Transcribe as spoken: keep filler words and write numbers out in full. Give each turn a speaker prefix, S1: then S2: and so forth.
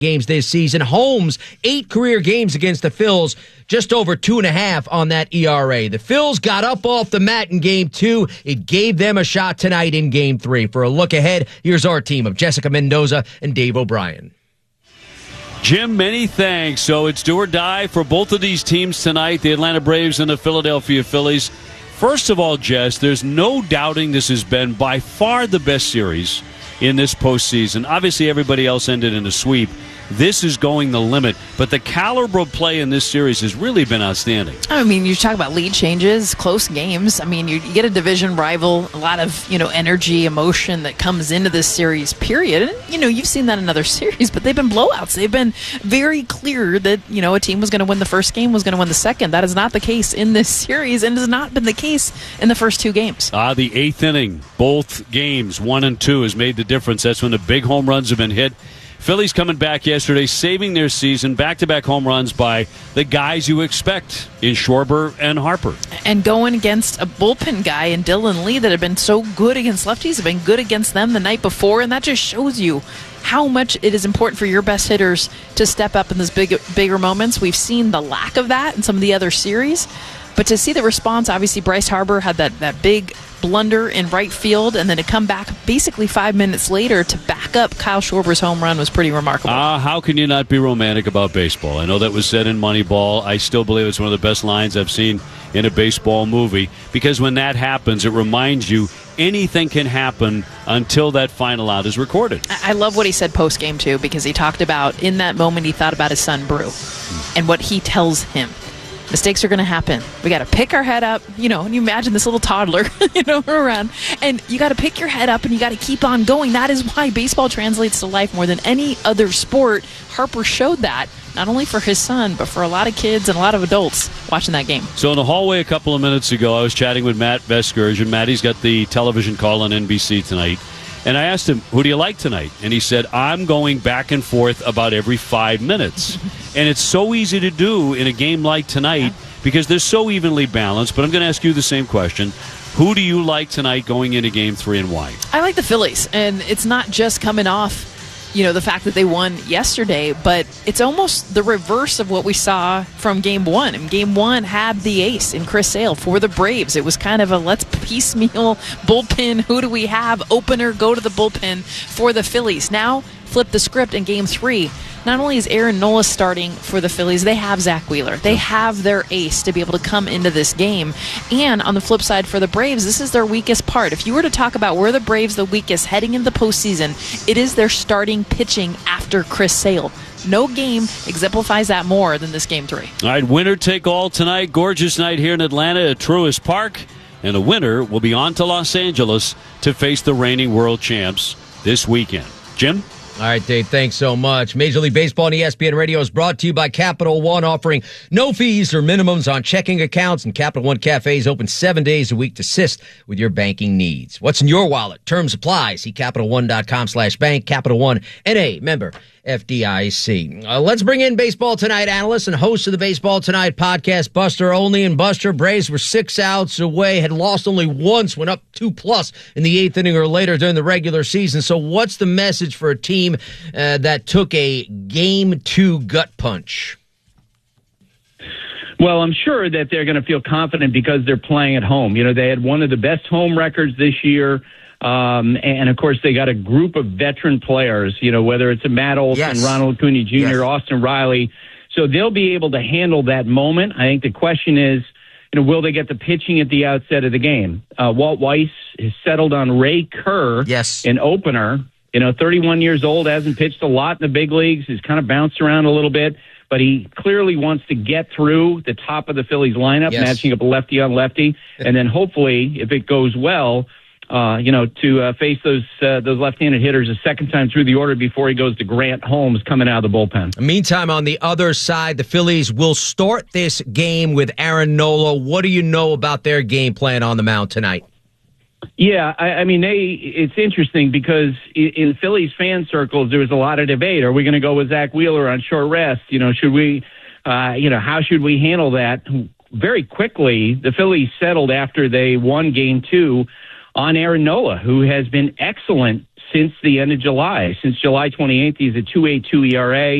S1: games this season. Holmes, eight career games against the Phils, just over two and a half on that E R A. The Phils got up off the mat in game two. It gave them a shot tonight in game three. For a look ahead, here's our team of Jessica Mendoza and Dave O'Brien.
S2: Jim, many thanks. So it's do or die for both of these teams tonight, the Atlanta Braves and the Philadelphia Phillies. First of all, Jess, there's no doubting this has been by far the best series in this postseason. Obviously, everybody else ended in a sweep. This is going the limit, but the caliber of play in this series has really been outstanding.
S3: I mean, you talk about lead changes, close games. I mean, you, you get a division rival, a lot of, you know, energy, emotion that comes into this series, period. And, you know, you've seen that in other series, but they've been blowouts. They've been very clear that, you know, a team was going to win the first game, was going to win the second. That is not the case in this series and has not been the case in the first two games.
S2: Ah, uh, the eighth inning, both games, one and two, has made the difference. That's when the big home runs have been hit. Phillies coming back yesterday, saving their season, back-to-back home runs by the guys you expect in Schwarber and Harper.
S3: And going against a bullpen guy in Dylan Lee that had been so good against lefties, have been good against them the night before, and that just shows you how much it is important for your best hitters to step up in those big, bigger moments. We've seen the lack of that in some of the other series, but to see the response, obviously Bryce Harper had that, that big blunder in right field, and then to come back basically five minutes later to back up Kyle Schwarber's home run was pretty remarkable.
S2: Ah, uh, how can you not be romantic about baseball? I know that was said in Moneyball. I still believe it's one of the best lines I've seen in a baseball movie, because when that happens, it reminds you anything can happen until that final out is recorded.
S3: I love what he said post-game, too, because he talked about, in that moment, he thought about his son, Brew, and what he tells him. Mistakes are going to happen. We got to pick our head up. You know, and you imagine this little toddler, you know, around. And you got to pick your head up and you got to keep on going. That is why baseball translates to life more than any other sport. Harper showed that, not only for his son, but for a lot of kids and a lot of adults watching that game.
S2: So in the hallway a couple of minutes ago, I was chatting with Matt Veskurge, and Matty's got the television call on N B C tonight. And I asked him, who do you like tonight? And he said, I'm going back and forth about every five minutes. And it's so easy to do in a game like tonight because they're so evenly balanced. But I'm going to ask you the same question. Who do you like tonight going into game three, and why?
S3: I like the Phillies. And it's not just coming off, you know, the fact that they won yesterday, but it's almost the reverse of what we saw from game one. And game one had the ace in Chris Sale for the Braves. It was kind of a let's piecemeal bullpen. Who do we have? Opener, go to the bullpen for the Phillies. Now, flip the script in game three. Not only is Aaron Nola starting for the Phillies, they have Zach Wheeler. They have their ace to be able to come into this game. And on the flip side for the Braves, this is their weakest part. If you were to talk about where the Braves the weakest heading into the postseason, it is their starting pitching after Chris Sale. No game exemplifies that more than this game three.
S2: All right, winner take all tonight. Gorgeous night here in Atlanta at Truist Park. And the winner will be on to Los Angeles to face the reigning world champs this weekend. Jim?
S1: All right, Dave, thanks so much. Major League Baseball and E S P N Radio is brought to you by Capital One, offering no fees or minimums on checking accounts, and Capital One Cafes open seven days a week to assist with your banking needs. What's in your wallet? Terms apply. See Capital One dot com slash bank. Capital One, N A, member F D I C. Uh, let's bring in Baseball Tonight analyst and host of the Baseball Tonight podcast, Buster Olney. And Buster, Braves were six outs away, had lost only once, went up two plus in the eighth inning or later during the regular season. So what's the message for a team uh, that took a game two gut punch?
S4: Well, I'm sure that they're going to feel confident because they're playing at home. You know, they had one of the best home records this year. Um, and, of course, they got a group of veteran players, you know, whether it's a Matt Olson,
S1: yes.
S4: Ronald Acuna Junior, yes. Austin Riley. So they'll be able to handle that moment. I think the question is, you know, will they get the pitching at the outset of the game? Uh, Walt Weiss has settled on Ray Kerr,
S1: yes.
S4: an opener. You know, thirty-one years old, hasn't pitched a lot in the big leagues. He's kind of bounced around a little bit, but he clearly wants to get through the top of the Phillies lineup,
S1: yes.
S4: matching up a lefty on lefty. And then hopefully, if it goes well, Uh, you know, to uh, face those uh, those left-handed hitters a second time through the order before he goes to Grant Holmes coming out of the bullpen.
S1: Meantime, on the other side, the Phillies will start this game with Aaron Nola. What do you know about their game plan on the mound tonight?
S4: Yeah, I, I mean, they. It's interesting because in, in Phillies fan circles, there was a lot of debate. Are we going to go with Zach Wheeler on short rest? You know, should we, uh, you know, how should we handle that? Very quickly, the Phillies settled after they won game two on Aaron Nola, who has been excellent since the end of July. Since July twenty-eighth, he's a two point eight two E R A.